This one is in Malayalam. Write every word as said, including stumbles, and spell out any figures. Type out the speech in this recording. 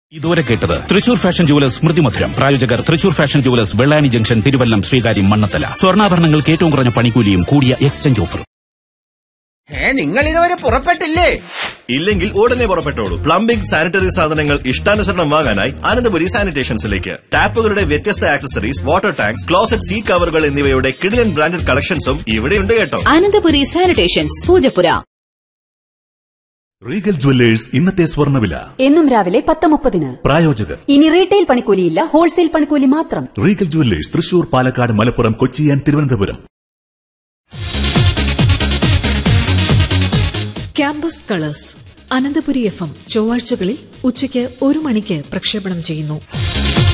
ഇതുവരെ കേട്ടത് തൃശൂർ ഫാഷൻ ജുവലേഴ്സ് സ്മൃതി മധുരം. പ്രായോജകർ Thrissur fashion jewellers, Vellani junction, Thiruvallam, Sreekaryam, Mannathala. സ്വർണ്ണാഭരണങ്ങൾക്ക് ഏറ്റവും കുറഞ്ഞ പണിക്കൂലിയും കൂടിയ എക്സ്ചേഞ്ച് ഓഫർ. ഏ നിങ്ങൾ ഇതുവരെ പുറപ്പെട്ടില്ലേ? ഇല്ലെങ്കിൽ ഉടനെ പുറപ്പെട്ടോളൂ. പ്ലംബിംഗ്, സാനിറ്ററി സാധനങ്ങൾ ഇഷ്ടാനുസരണം വാങ്ങാനായി അനന്തപുരി സാനിറ്റേഷൻസിലേക്ക്. ടാപ്പുകളുടെ വ്യത്യസ്ത accessories, water tanks, closet seat കവറുകൾ എന്നിവയുടെ കിടിലൻ ബ്രാൻഡഡ് കളക്ഷൻസും ഇവിടെയുണ്ട് കേട്ടോ. Ananthapuri sanitations, Poojappura. Regal jewellers ഇന്നത്തെ സ്വർണ്ണവില എന്നും രാവിലെ പത്ത് മുപ്പതിന്. പ്രായോജകർ ഇനി റീറ്റെയിൽ പണിക്കൂലിയില്ല, ഹോൾസെയിൽ പണിക്കൂലി മാത്രം. Regal jewellers Thrissur, Palakkad, Malappuram, Kochi and Thiruvananthapuram. Campus colours Ananthapuri F M ചൊവ്വാഴ്ചകളിൽ ഉച്ചയ്ക്ക് ഒരു മണിക്ക് പ്രക്ഷേപണം ചെയ്യുന്നു.